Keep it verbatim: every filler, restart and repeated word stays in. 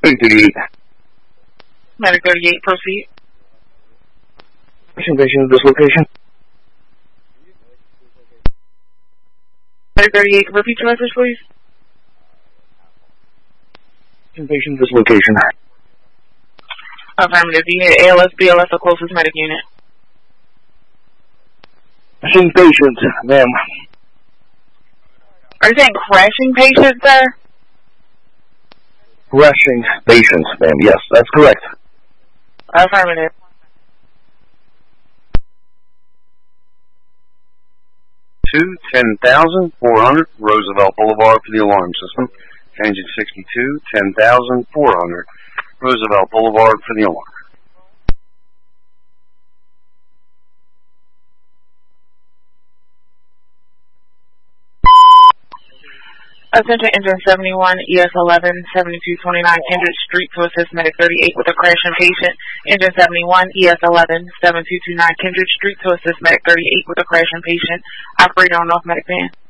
Medic thirty-eight. Medic thirty-eight, proceed. Patient, patient, this location. Medic thirty-eight, repeat your message, please. Patient, patient, this location. Affirmative. Do you need A L S, B L S, or closest medic unit? Patient, patient, ma'am. Are you saying crashing patient, sir? Crashing patient, ma'am. Yes, that's correct. Affirmative. Two ten thousand four hundred Roosevelt Boulevard for the alarm system. Engine sixty-two, ten thousand four hundred Roosevelt Boulevard for the alarm. Attention engine seventy-one, E S eleven, seventy-two twenty-nine Kendrick Street to assist medic thirty-eight with a crashing patient. Engine seventy-one, E S eleven, seventy-two twenty-nine Kendrick Street to assist medic thirty-eight with a crashing patient. Operator on off medic van.